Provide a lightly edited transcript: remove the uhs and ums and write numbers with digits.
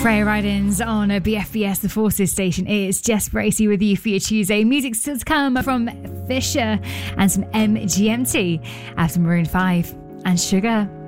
Freya Ridings on a BFBS, the Forces station. It's Jess Bracey with you for your Tuesday. Music still to come from Fisher and some MGMT after Maroon 5 and Sugar.